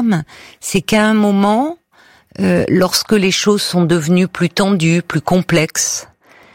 femme, c'est qu'à un moment, lorsque les choses sont devenues plus tendues, plus complexes,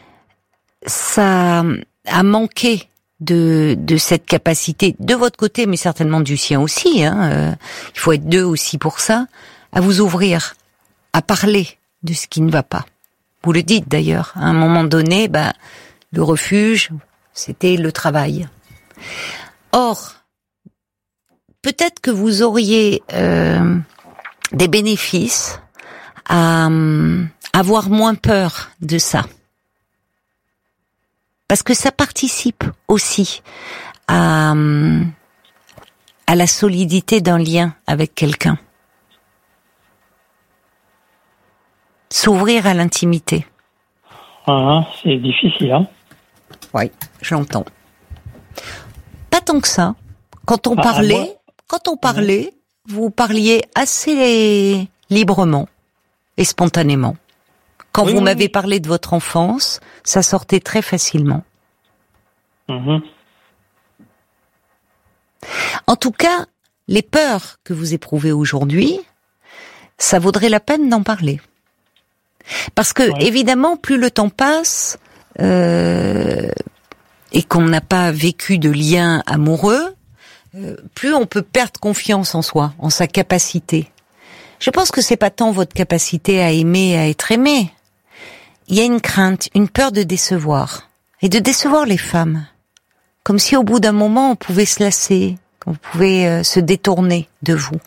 ça a manqué de cette capacité de votre côté, mais certainement du sien aussi. Il faut être deux aussi pour ça, à vous ouvrir, à parler de ce qui ne va pas. Vous le dites d'ailleurs. À un moment donné, le refuge, c'était le travail. Or, peut-être que vous auriez des bénéfices à avoir moins peur de ça. Parce que ça participe aussi à la solidité d'un lien avec quelqu'un. S'ouvrir à l'intimité. C'est difficile, hein. Oui, j'entends. Pas tant que ça. Quand on parlait, vous parliez assez librement et spontanément. Quand vous m'avez parlé de votre enfance, ça sortait très facilement. En tout cas, les peurs que vous éprouvez aujourd'hui, ça vaudrait la peine d'en parler. Parce que, évidemment, plus le temps passe, et qu'on n'a pas vécu de lien amoureux, plus on peut perdre confiance en soi, en sa capacité. Je pense que c'est pas tant votre capacité à aimer, à être aimé. Il y a une crainte, une peur de décevoir. Et de décevoir les femmes. Comme si au bout d'un moment, on pouvait se lasser, qu'on pouvait se détourner de vous.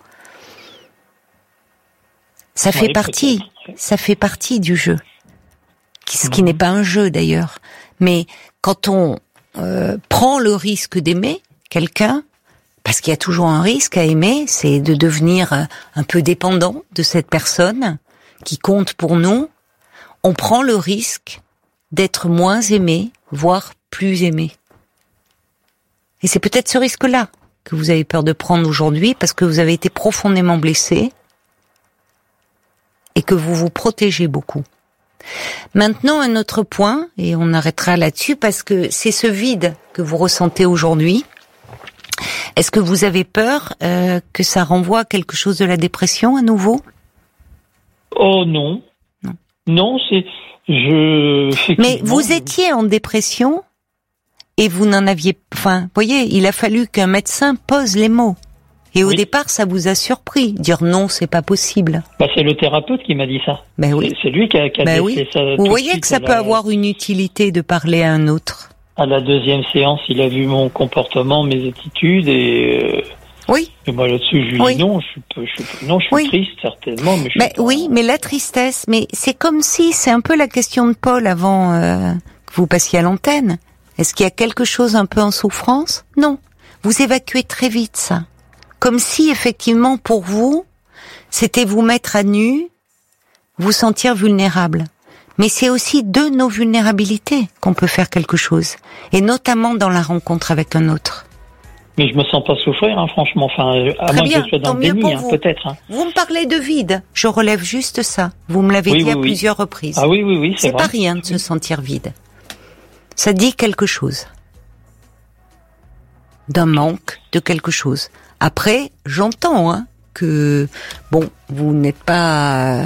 Ça fait partie du jeu. Ce qui n'est pas un jeu d'ailleurs. Mais quand on prend le risque d'aimer quelqu'un, parce qu'il y a toujours un risque à aimer, c'est de devenir un peu dépendant de cette personne qui compte pour nous, on prend le risque d'être moins aimé, voire plus aimé. Et c'est peut-être ce risque-là que vous avez peur de prendre aujourd'hui parce que vous avez été profondément blessé et que vous vous protégez beaucoup. Maintenant, un autre point, et on arrêtera là-dessus parce que c'est ce vide que vous ressentez aujourd'hui. Est-ce que vous avez peur que ça renvoie à quelque chose de la dépression à nouveau ? Oh non. Non, Mais vous étiez en dépression et vous n'en aviez... Enfin, vous voyez, il a fallu qu'un médecin pose les mots. Et au départ, ça vous a surpris, dire non, c'est pas possible. C'est le thérapeute qui m'a dit ça. Oui. C'est lui qui a dit ça. Vous voyez que ça peut avoir une utilité de parler à un autre. À la deuxième séance, il a vu mon comportement, mes attitudes et... Et moi là-dessus, je lui dis non, je suis triste certainement. Mais mais la tristesse, mais c'est comme si, c'est un peu la question de Paul avant que vous passiez à l'antenne. Est-ce qu'il y a quelque chose un peu en souffrance ? Non. Vous évacuez très vite ça. Comme si effectivement pour vous, c'était vous mettre à nu, vous sentir vulnérable. Mais c'est aussi de nos vulnérabilités qu'on peut faire quelque chose. Et notamment dans la rencontre avec un autre. Mais je me sens pas souffrir, franchement. Enfin, à moins que je sois dans le déni, peut-être. Vous me parlez de vide. Je relève juste ça. Vous me l'avez dit à plusieurs reprises. Ah oui, c'est vrai. C'est pas rien de se sentir vide. Ça dit quelque chose. D'un manque de quelque chose. Après, j'entends que vous n'êtes pas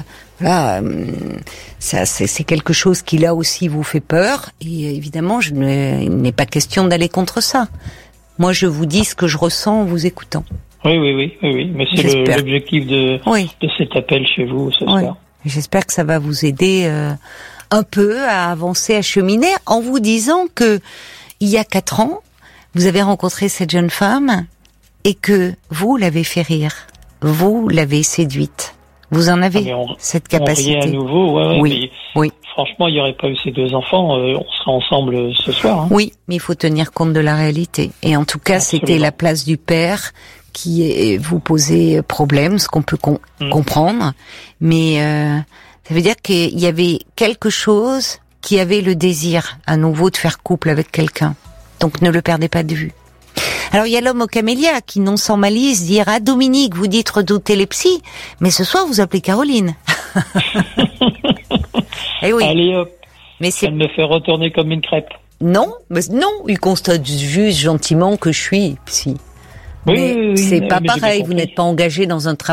ça c'est quelque chose qui là aussi vous fait peur et évidemment il n'est pas question d'aller contre ça. Moi, je vous dis ce que je ressens en vous écoutant. Oui. Mais c'est l'objectif de cet appel chez vous ce soir. J'espère que ça va vous aider un peu à avancer, à cheminer, en vous disant que il y a 4 ans, vous avez rencontré cette jeune femme et que vous l'avez fait rire, vous l'avez séduite. Vous en avez cette capacité. On riait à nouveau, oui. Franchement, il n'y aurait pas eu ces 2 enfants, on serait ensemble ce soir. Oui, mais il faut tenir compte de la réalité. Et en tout cas, c'était la place du père qui vous posait problème, ce qu'on peut comprendre. Mais ça veut dire qu'il y avait quelque chose qui avait le désir à nouveau de faire couple avec quelqu'un. Donc ne le perdez pas de vue. Alors il y a l'homme au camélia qui, non sans malice, dira Dominique, vous dites redouter les psys, mais ce soir vous appelez Caroline. Eh oui. Allez hop, mais elle me fait retourner comme une crêpe. Non, il constate juste gentiment que je suis psy. Oui, c'est pas pareil, vous n'êtes pas engagé dans un travail